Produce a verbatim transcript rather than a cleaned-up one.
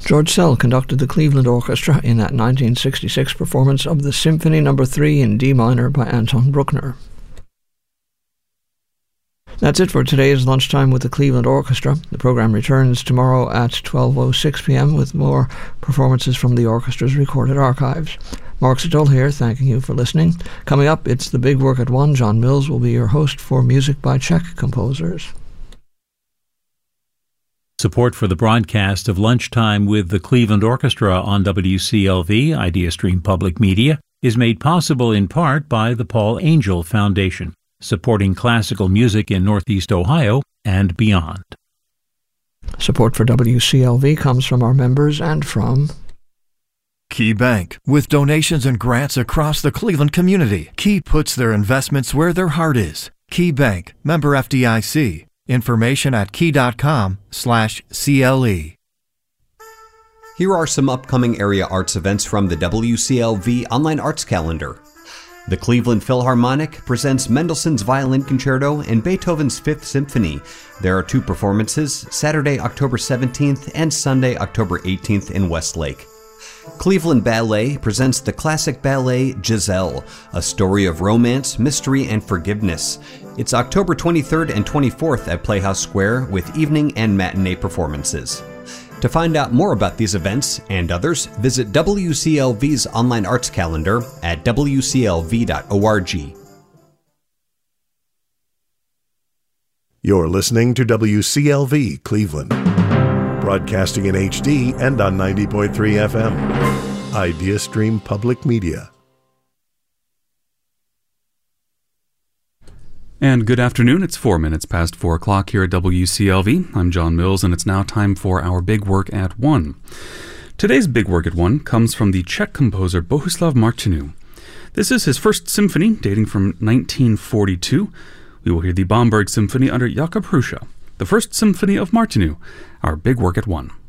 George Szell conducted the Cleveland Orchestra in that nineteen sixty-six performance of the Symphony Number three in D minor by Anton Bruckner. That's it for today's Lunchtime with the Cleveland Orchestra. The program returns tomorrow at twelve oh six p.m. with more performances from the orchestra's recorded archives. Mark Sitole here, thanking you for listening. Coming up, it's The Big Work at One. John Mills will be your host for music by Czech composers. Support for the broadcast of Lunchtime with the Cleveland Orchestra on W C L V, IdeaStream Public Media, is made possible in part by the Paul Angel Foundation, supporting classical music in Northeast Ohio and beyond. Support for W C L V comes from our members and from Key Bank. With donations and grants across the Cleveland community, Key puts their investments where their heart is. Key Bank, member F D I C. Information at key.com slash CLE. Here are some upcoming area arts events from the W C L V Online Arts Calendar. The Cleveland Philharmonic presents Mendelssohn's Violin Concerto and Beethoven's Fifth Symphony. There are two performances, Saturday, October seventeenth and Sunday, October eighteenth in Westlake. Cleveland Ballet presents the classic ballet Giselle, a story of romance, mystery, and forgiveness. It's October twenty-third and twenty-fourth at Playhouse Square with evening and matinee performances. To find out more about these events and others, visit W C L V's online arts calendar at w c l v dot org. You're listening to W C L V Cleveland, broadcasting in H D and on ninety point three F M. IdeaStream Public Media. And good afternoon. It's four minutes past four o'clock here at W C L V. I'm John Mills, and it's now time for our Big Work at One. Today's Big Work at One comes from the Czech composer Bohuslav Martinu. This is his first symphony, dating from nineteen forty-two. We will hear the Bomberg Symphony under Jakub Hrusa, the first symphony of Martinu, our Big Work at One.